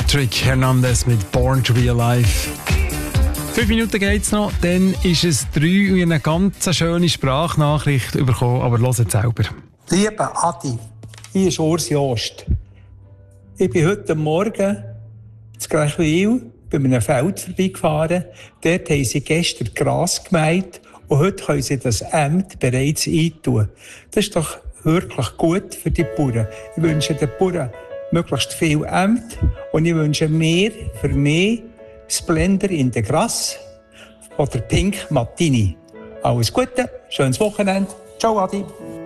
Patrick Hernandez mit Born to be Alive. 5 Minuten geht's noch, dann ist es 3 und eine ganz schöne Sprachnachricht bekommen, aber hört es selber. Lieber Adi, hier ist Urs Jost. Ich bin heute Morgen in Grechwil bei einem Feld vorbeigefahren. Dort haben sie gestern Gras gemäht und heute können sie das Amt bereits eintun. Das ist doch wirklich gut für die Bauern. Ich wünsche den Bauern möglichst viel Ämter und ich wünsche mir für mich Splendor in der Grasse oder Pink Martini. Alles Gute, schönes Wochenende. Ciao Adi.